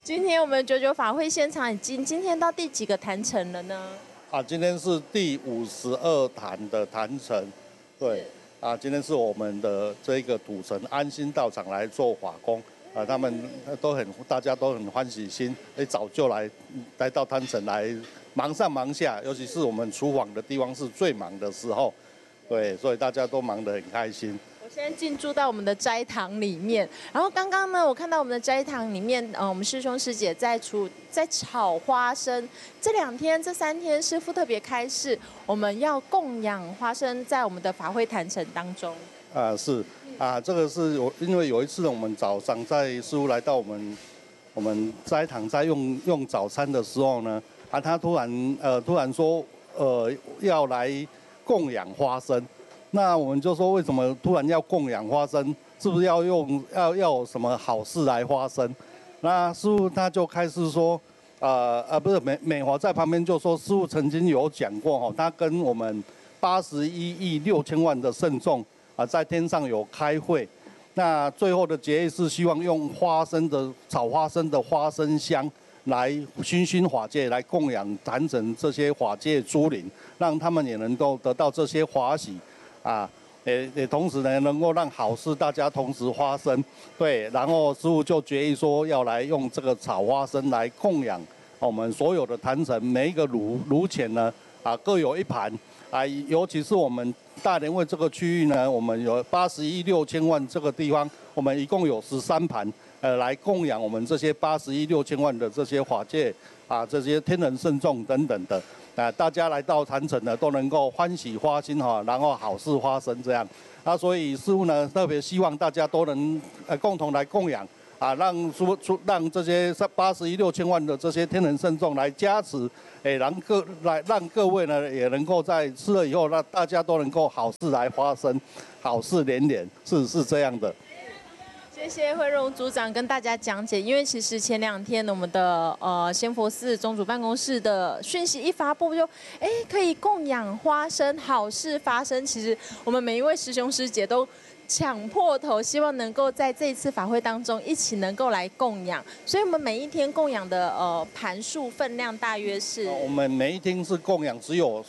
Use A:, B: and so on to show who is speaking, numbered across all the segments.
A: 今天我们99法会现场今天到第几个坛城了呢？
B: 今天是第52坛的坛城，对，今天是我们的这个土城安心道场来做法工，他们大家都很欢喜心，早就来到坛城来忙上忙下，尤其是我们厨房的地方是最忙的时候，对，所以大家都忙得很开心。
A: 我现在进驻到我们的斋堂里面，然后刚刚呢，我看到我们的斋堂里面，我们师兄师姐在炒花生。这3天，师父特别开示，我们要供养花生在我们的法会坛城当中。
B: 是这个是因为有一次我们早上在师父来到我们斋堂在用早餐的时候呢，他突然说要来供养花生。那我们就说，为什么突然要供养花生？是不是要有什么好事来发生？那师父他就开始说，不是美华在旁边就说，师父曾经有讲过他跟我们81亿6千万的圣众在天上有开会。那最后的结议是希望用炒花生的花生香来熏法界，来供养坛城这些法界诸灵，让他们也能够得到这些法喜。也同时呢，能够让好事大家同时发生，对。然后师父就决议说，要来用这个炒花生来供养我们所有的坛城，每一个炉前呢，各有一盘，尤其是我们大莲位这个区域呢，我们有81亿6千万这个地方，我们一共有13盘，来供养我们这些81亿6千万的这些法界这些天人圣众等等的。大家来到坛城呢，都能够欢喜发心然后好事发生这样。所以师父呢特别希望大家都能共同来供养让这些81亿6千万的这些天人圣众来加持，让各位呢也能够在吃了以后，让大家都能够好事来发生，好事连连，是这样的。
A: 谢谢慧荣组长跟大家讲解，因为其实前2天我们的仙佛寺宗主办公室的讯息一发布，可以供养花生，好事发生。其实我们每一位师兄师姐都抢破头，希望能够在这一次法会当中一起能够来供养，所以我们每一天供养的盘数分量大约是，
B: 我们每一天是供养只有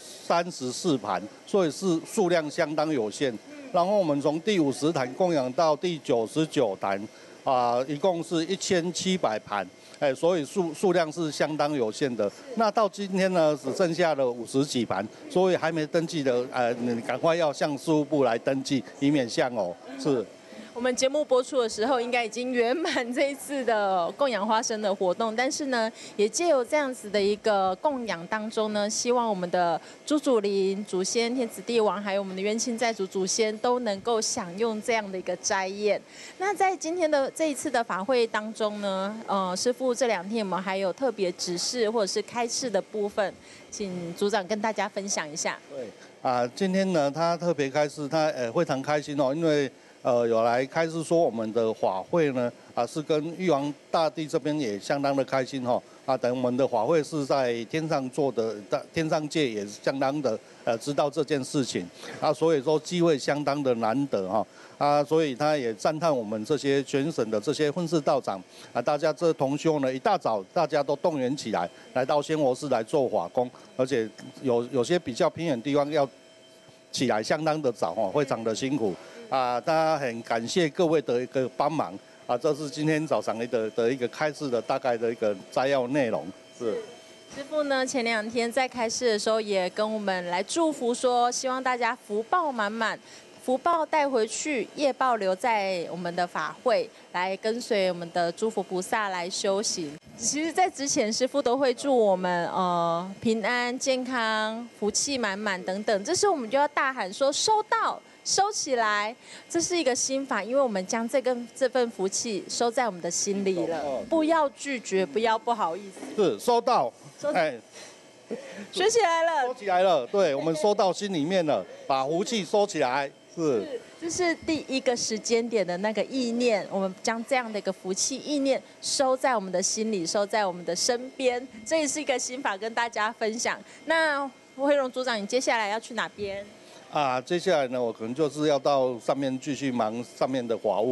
B: 34盘，所以是数量相当有限。然后我们从第50坛供养到第99坛，一共是1700盘，所以数量是相当有限的。那到今天呢，只剩下了50几盘，所以还没登记的，你赶快要向事务部来登记，以免相偶。是。
A: 我们节目播出的时候，应该已经圆满这一次的供养花生的活动，但是呢，也借由这样子的一个供养当中呢，希望我们的诸祖灵、祖先、天子帝王，还有我们的冤亲债主祖先都能够享用这样的一个斋宴。那在今天的这一次的法会当中呢，师父这2天我们还有特别指示或者是开示的部分，请组长跟大家分享一下。
B: 对，今天呢，他特别开示，他非常开心因为。有来开示说我们的法会呢，是跟玉皇大帝这边也相当的开心等我们的法会是在天上做的，天上界也是相当的知道这件事情所以说机会相当的难得所以他也赞叹我们这些全省的这些分寺道长大家这同修呢，一大早大家都动员起来，来到仙佛寺来做法工，而且有些比较偏远地方要起来相当的早非常的辛苦。大家很感谢各位的一个帮忙这是今天早上的一个开示的大概的一个摘要内容。是。
A: 师父呢，前2天在开示的时候也跟我们来祝福说，希望大家福报满满，福报带回去，业报留在我们的法会，来跟随我们的诸佛菩萨来修行。其实，在之前师父都会祝我们平安健康、福气满满等等，这时候我们就要大喊说收到。收起来，这是一个心法，因为我们将这份福气收在我们的心里了，不要拒绝，不要不好意思。
B: 是收到，
A: 学起来了，
B: 收起来了，对，我们收到心里面了，把福气收起来，是。
A: 这是第一个时间点的那个意念，我们将这样的一个福气意念收在我们的心里，收在我们的身边，这也是一个心法跟大家分享。那慧荣组长，你接下来要去哪边？
B: 接下来呢，我可能就是要到上面继续忙上面的法务，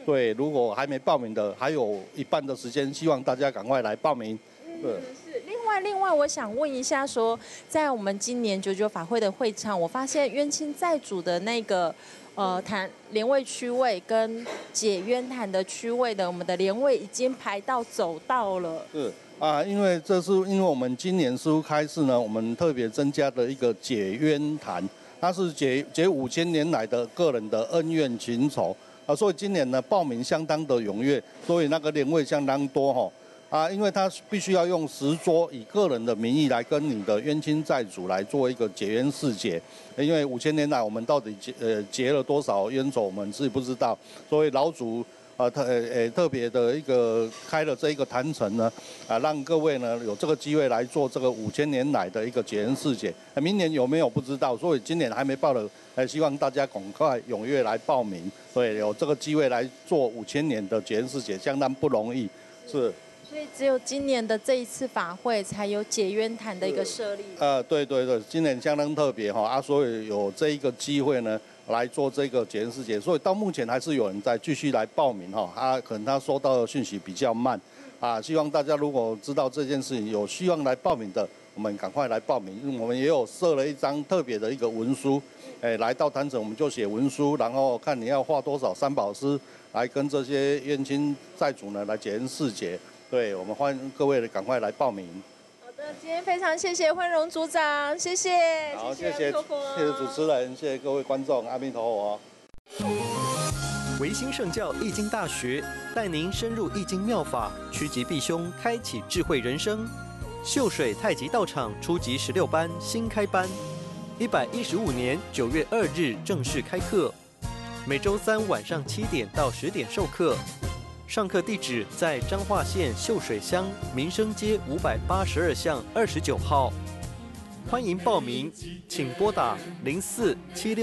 B: 对，如果还没报名的，还有一半的时间，希望大家赶快来报名。对。
A: 是。另外，我想问一下说，在我们今年99法会的会场，我发现冤亲债主的那个坛莲位区位跟解冤坛的区位的，我们的莲位已经排到走道了。
B: 是啊，因为我们今年师父开示呢，我们特别增加了一个解冤坛，它是解5000年来的个人的恩怨情仇啊，所以今年呢报名相当的踊跃，所以那个莲位相当多哈。因为他必须要用10桌，以个人的名义来跟你的冤亲债主来做一个解冤释结。因为5000年来我们到底结了多少冤仇，我们自己不知道，所以老祖特别的一个开了这一个坛城呢，让各位呢有这个机会来做这个5000年来的一个解冤释结。明年有没有不知道，所以今年还没报的，希望大家赶快踊跃来报名。对，有这个机会来做5000年的解冤释结，相当不容易，是。
A: 所以只有今年的这一次法会才有解冤坛的一个设立。
B: 对，今年相当特别哈所以有这一个机会呢来做这个解冤释结，所以到目前还是有人在继续来报名哈可能他收到的讯息比较慢希望大家如果知道这件事情有希望来报名的，我们赶快来报名。因为我们也有设了一张特别的一个文书，来到坛城我们就写文书，然后看你要画多少三宝诗来跟这些冤亲债主呢来解冤释结。对，我们欢迎各位赶快来报名。
A: 好的，今天非常谢谢慧荣组长，谢谢。
B: 好，谢谢主持人，谢谢各位观众，阿弥陀佛。
C: 维新圣教易经大学带您深入易经妙法，趋吉避凶，开启智慧人生。秀水太极道场初级16班新开班，115年9月2日正式开课，每周3晚上7点到10点授课。上课地址在彰化县秀水乡民生街582巷29号，欢迎报名，请拨打0476